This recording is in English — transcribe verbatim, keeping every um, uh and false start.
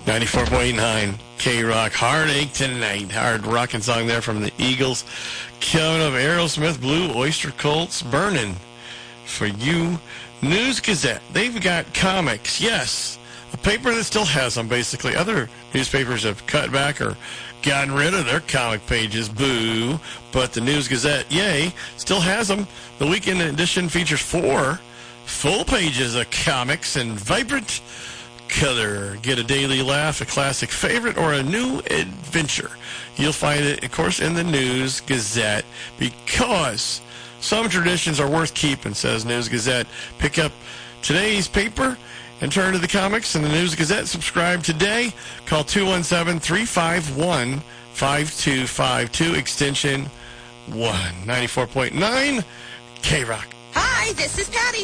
ninety-four point nine K-Rock. Heartache Tonight. Hard rocking song there from the Eagles. Coming up, Aerosmith, Blue Oyster Cult's Burning for you. News Gazette. They've got comics. Yes. A paper that still has them, basically. Other newspapers have cut back or gotten rid of their comic pages. Boo. But the News Gazette, yay, still has them. The weekend edition features four full pages of comics in vibrant color. Get a daily laugh, a classic favorite, or a new adventure. You'll find it, of course, in the News Gazette, because some traditions are worth keeping, says News Gazette. Pick up today's paper and turn to the comics in the News Gazette. Subscribe today. Call two one seven, three five one, five two five two, extension one. ninety-four point nine K-Rock. Hi, this is Patty